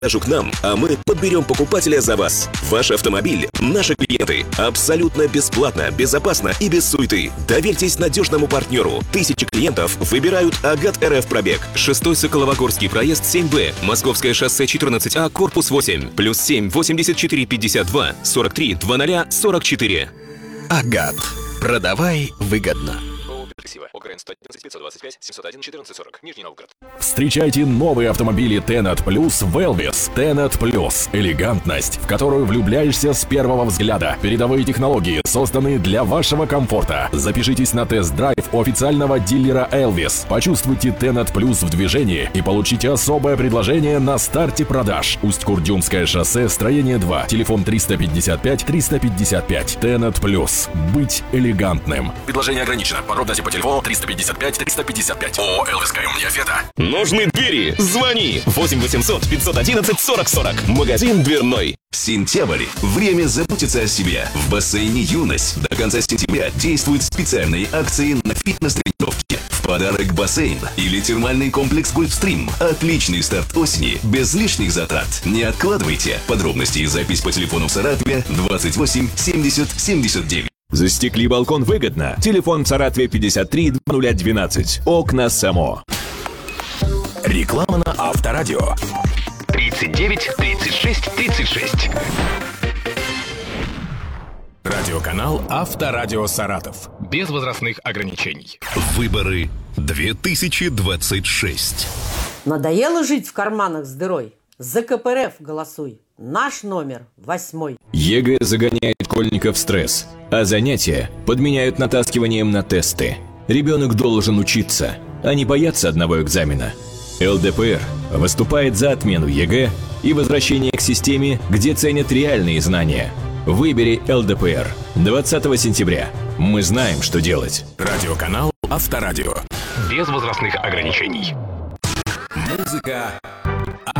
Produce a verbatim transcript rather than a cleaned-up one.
продажу к нам, а мы подберем покупателя за вас. Ваш автомобиль – наши клиенты. Абсолютно бесплатно, безопасно и без суеты. Доверьтесь надежному партнеру. Тысячи клиентов выбирают Агат эр эф пробег. шестой Соколовогорский проезд семь бэ, Московское шоссе четырнадцать А, корпус восемь, плюс семь восемьдесят четыре пятьдесят два сорок три двадцать сорок четыре. Агат. Продавай выгодно. Встречайте новые автомобили Tenat Plus в Elvis. Tenat Plus – элегантность, в которую влюбляешься с первого взгляда. Передовые технологии, созданные для вашего комфорта. Запишитесь на тест-драйв у официального дилера Elvis. Почувствуйте Tenat Plus в движении и получите особое предложение на старте продаж. Усть-Курдюмское шоссе, строение два. Телефон триста пятьдесят пять триста пятьдесят пять. Tenat Plus. Быть элегантным. Предложение ограничено. Подробности по телефону триста пятьдесят пять триста пятьдесят пять. ООО «Элвис Каюмния Фета». Нужны двери? Звони! восемь восемьсот пятьсот одиннадцать сорок сорок. Магазин дверной. Сентябрь. Время заботиться о себе. В бассейне «Юность» до конца сентября действуют специальные акции на фитнес-тренировки. В подарок бассейн или термальный комплекс «Гольфстрим». Отличный старт осени, без лишних затрат. Не откладывайте. Подробности и запись по телефону в Саратове двадцать восемь семьдесят семьдесят девять. Застекли балкон выгодно. Телефон в Саратове пятьдесят три двадцать двенадцать. Окна Само. Реклама на Авторадио. тридцать девять тридцать шесть тридцать шесть. Радиоканал Авторадио Саратов. Без возрастных ограничений. Выборы две тысячи двадцать шесть. Надоело жить в карманах с дырой? За ка пэ эр эф голосуй. Наш номер восьмой. ЕГЭ загоняет школьников в стресс, а занятия подменяют натаскиванием на тесты. Ребенок должен учиться, а не бояться одного экзамена. эл дэ пэ эр выступает за отмену ЕГЭ и возвращение к системе, где ценят реальные знания. Выбери эл дэ пэ эр. двадцатого сентября. Мы знаем, что делать. Радиоканал Авторадио. Без возрастных ограничений. Музыка